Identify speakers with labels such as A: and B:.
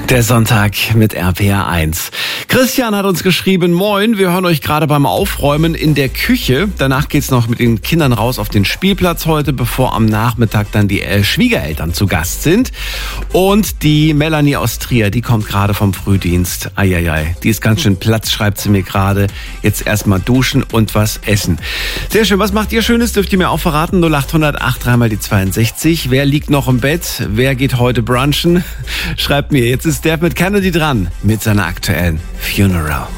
A: Der Sonntag mit RPR 1. Christian hat uns geschrieben, moin, wir hören euch gerade beim Aufräumen in der Küche. Danach geht's noch mit den Kindern raus auf den Spielplatz heute, bevor am Nachmittag dann die Schwiegereltern zu Gast sind. Und die Melanie aus Trier, die kommt gerade vom Frühdienst. Eieiei, die ist ganz schön platt, schreibt sie mir gerade. Jetzt erstmal duschen und was essen. Sehr schön, was macht ihr Schönes? Dürft ihr mir auch verraten? 0800 83 62. Wer liegt noch im Bett? Wer geht heute brunchen? Schreibt mir, jetzt ist der mit Kennedy dran mit seiner aktuellen Funeral.